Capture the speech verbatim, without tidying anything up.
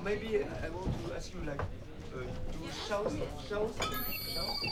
maybe I want to ask you like, uh, do shows, shows, shows?